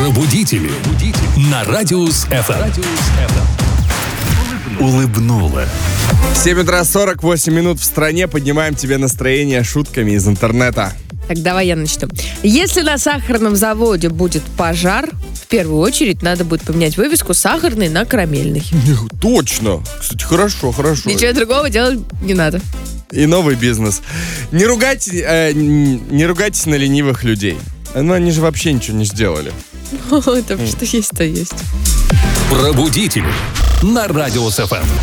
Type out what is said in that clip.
Пробудители на Радиус ФМ. Улыбнула. 7 утра 48 минут в стране. Поднимаем тебе настроение шутками из интернета. Так, давай я начну. Если на сахарном заводе будет пожар, в первую очередь надо будет поменять вывеску сахарный на карамельный. Точно. Кстати, хорошо. Ничего другого делать не надо. И новый бизнес. Не ругайтесь на ленивых людей. Ну, они же вообще ничего не сделали. Там что есть, то есть. Пробудители на Радиус ФМ.